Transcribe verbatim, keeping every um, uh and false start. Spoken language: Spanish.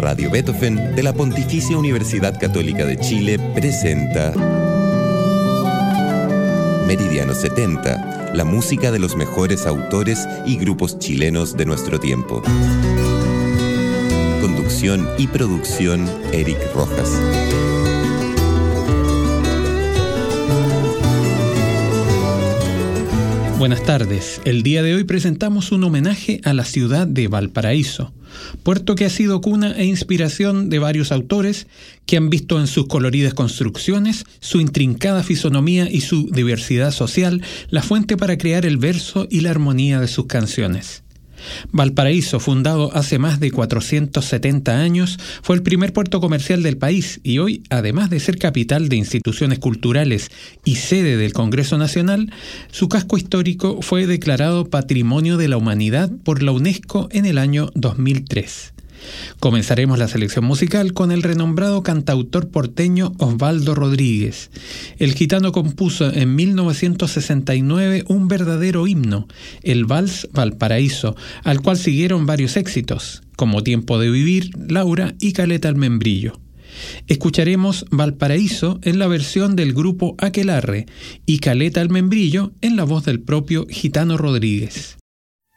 Radio Beethoven de la Pontificia Universidad Católica de Chile presenta Meridiano setenta, la música de los mejores autores y grupos chilenos de nuestro tiempo. Conducción y producción, Eric Rojas. Buenas tardes. El día de hoy presentamos un homenaje a la ciudad de Valparaíso, puerto que ha sido cuna e inspiración de varios autores que han visto en sus coloridas construcciones, su intrincada fisonomía y su diversidad social la fuente para crear el verso y la armonía de sus canciones. Valparaíso, fundado hace más de cuatrocientos setenta años, fue el primer puerto comercial del país y hoy, además de ser capital de instituciones culturales y sede del Congreso Nacional, su casco histórico fue declarado Patrimonio de la Humanidad por la UNESCO en el año dos mil tres. Comenzaremos la selección musical con el renombrado cantautor porteño Osvaldo Rodríguez. El gitano compuso en mil novecientos sesenta y nueve un verdadero himno, el Vals Valparaíso, al cual siguieron varios éxitos, como Tiempo de Vivir, Laura y Caleta al Membrillo. Escucharemos Valparaíso en la versión del grupo Aquelarre y Caleta al Membrillo en la voz del propio Gitano Rodríguez.